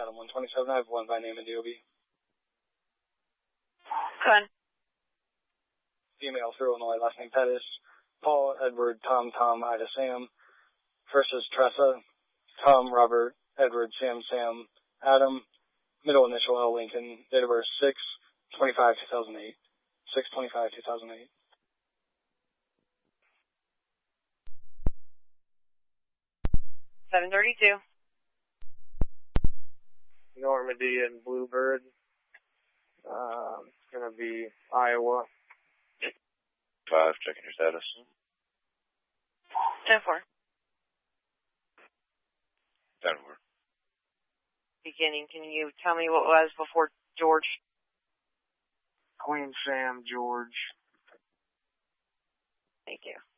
Adam 127. I have one by name in DOB. Go ahead. Female through Illinois, last name Pettis. Paul, Edward, Tom, Ida, Sam. First is Tressa. Tom, Robert, Edward, Sam, Adam. Middle initial L, Lincoln. Date of birth 6/25/2008. 6/25/2008. $732. Normandy and Bluebird. It's going to be Iowa. 5, checking your status. 10-4. 10-4. Beginning, can you tell me what was before George? Queen Sam, George. Thank you.